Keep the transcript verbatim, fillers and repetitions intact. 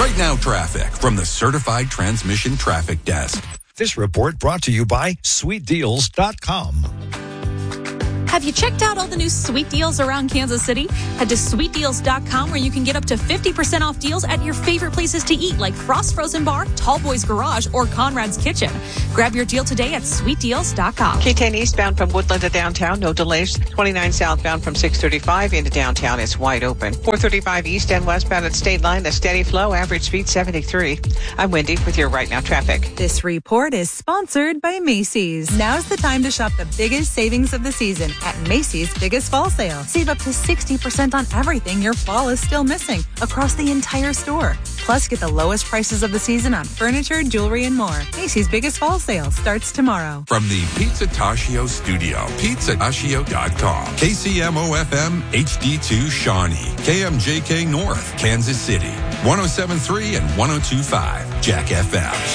Right Now traffic from the Certified Transmission Traffic Desk. This report brought to you by sweet deals dot com. Have you checked out all the new sweet deals around Kansas City? Head to sweet deals dot com where you can get up to fifty percent off deals at your favorite places to eat like Frost Frozen Bar, Tall Boys Garage, or Conrad's Kitchen. Grab your deal today at sweet deals dot com. K ten eastbound from Woodland to downtown, no delays. twenty-nine southbound from six thirty-five into downtown is wide open. four thirty-five east and westbound at State Line, a steady flow, average speed seventy-three. I'm Wendy with your Right Now traffic. This report is sponsored by Macy's. Now's the time to shop the biggest savings of the season at Macy's Biggest Fall Sale. Save up to sixty percent on everything your fall is still missing across the entire store. Plus, get the lowest prices of the season on furniture, jewelry, and more. Macy's Biggest Fall Sale starts tomorrow. From the Pizza Taccio studio, pizza taccio dot com. K C M O F M H D two Shawnee. K M J K North, Kansas City. one oh seven point three and one oh two point five Jack F M.